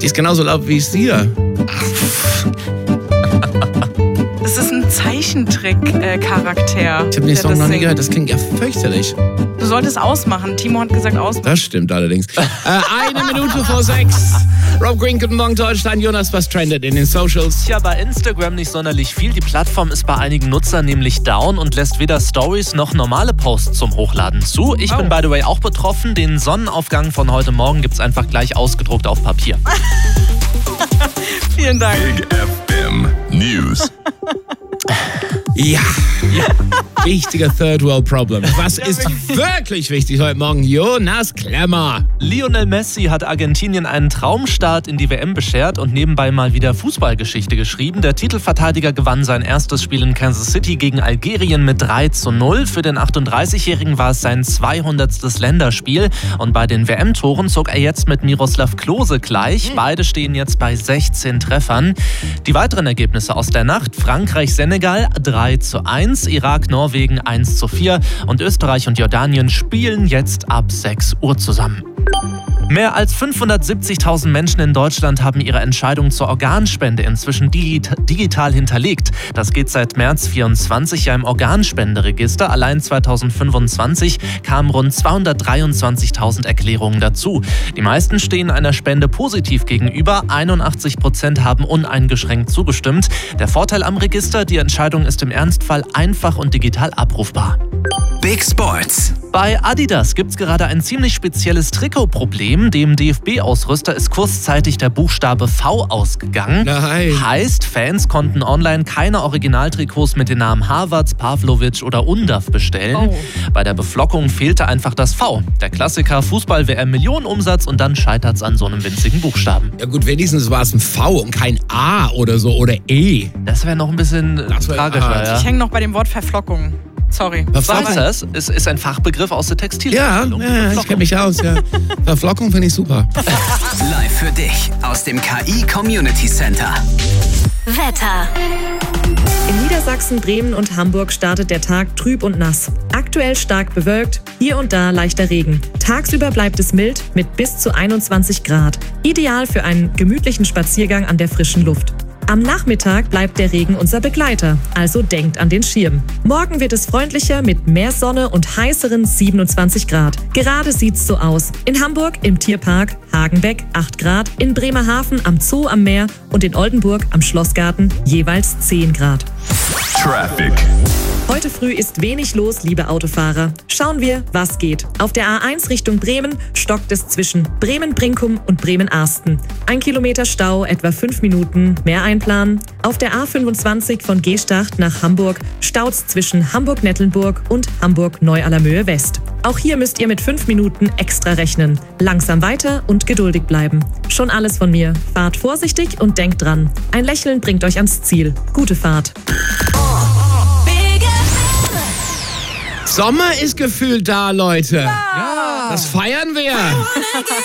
Die ist genauso laut wie ich hier. Das ist ein Zeichentrick-Charakter. Ich habe den Song noch nie gehört, das klingt ja fürchterlich. Du solltest ausmachen. Timo hat gesagt ausmachen. Das stimmt allerdings. 5:01. Rob Green, guten Morgen Deutschland. Jonas, was trendet in den Socials? Tja, bei Instagram nicht sonderlich viel. Die Plattform ist bei einigen Nutzern nämlich down und lässt weder Stories noch normale Posts zum Hochladen zu. Ich bin by the way auch betroffen. Den Sonnenaufgang von heute Morgen gibt's einfach gleich ausgedruckt auf Papier. Vielen Dank. Big FM News. Ja. Wichtiger Third World Problem. Was ist wirklich wichtig heute Morgen? Jonas Klemmer. Lionel Messi hat Argentinien einen Traumstart in die WM beschert und nebenbei mal wieder Fußballgeschichte geschrieben. Der Titelverteidiger gewann sein erstes Spiel in Kansas City gegen Algerien mit 3:0. Für den 38-Jährigen war es sein 200. Länderspiel. Und bei den WM-Toren zog er jetzt mit Miroslav Klose gleich. Beide stehen jetzt bei 16 Treffern. Die weiteren Ergebnisse aus der Nacht: Frankreich-Senegal 3:1, Irak-Norwegen 1:4 und Österreich und Jordanien spielen jetzt ab 6 Uhr zusammen. Mehr als 570.000 Menschen in Deutschland haben ihre Entscheidung zur Organspende inzwischen digital hinterlegt. Das geht seit März 24 ja im Organspenderegister. Allein 2025 kamen rund 223.000 Erklärungen dazu. Die meisten stehen einer Spende positiv gegenüber. 81% haben uneingeschränkt zugestimmt. Der Vorteil am Register: die Entscheidung ist im Ernstfall einfach und digital abrufbar. Big Sports. Bei Adidas gibt's gerade ein ziemlich spezielles Trikotproblem. Dem DFB-Ausrüster ist kurzzeitig der Buchstabe V ausgegangen. Nein. Heißt, Fans konnten online keine Originaltrikots mit den Namen Havertz, Pavlovic oder Undav bestellen. Oh. Bei der Beflockung fehlte einfach das V. Der Klassiker Fußball-WM Millionenumsatz und dann scheitert's an so einem winzigen Buchstaben. Ja gut, wenigstens war es ein V und kein A oder so oder E. Das wäre noch ein bisschen tragischer. hart. Ja. Ich hänge noch bei dem Wort Verflockung. Sorry. Sagst du das? Ist ein Fachbegriff aus der Ja, Textilherstellung. ich kenne mich aus. Ja. Verflockung finde ich super. Live für dich aus dem KI Community Center. Wetter. In Niedersachsen, Bremen und Hamburg startet der Tag trüb und nass. Aktuell stark bewölkt, hier und da leichter Regen. Tagsüber bleibt es mild mit bis zu 21 Grad. Ideal für einen gemütlichen Spaziergang an der frischen Luft. Am Nachmittag bleibt der Regen unser Begleiter, also denkt an den Schirm. Morgen wird es freundlicher mit mehr Sonne und heißeren 27 Grad. Gerade sieht's so aus. In Hamburg im Tierpark Hagenbeck 8 Grad, in Bremerhaven am Zoo am Meer und in Oldenburg am Schlossgarten jeweils 10 Grad. Traffic. Heute früh ist wenig los, liebe Autofahrer. Schauen wir, was geht. Auf der A1 Richtung Bremen stockt es zwischen Bremen-Brinkum und Bremen-Arsten. 1 Kilometer Stau, etwa 5 Minuten, mehr einplanen. Auf der A25 von Gstacht nach Hamburg staut's zwischen Hamburg-Nettlenburg und Hamburg-Neu-Allermöhe West. Auch hier müsst ihr mit 5 Minuten extra rechnen. Langsam weiter und geduldig bleiben. Schon alles von mir. Fahrt vorsichtig und denkt dran. Ein Lächeln bringt euch ans Ziel. Gute Fahrt. Sommer ist gefühlt da, Leute. Ja. Das feiern wir.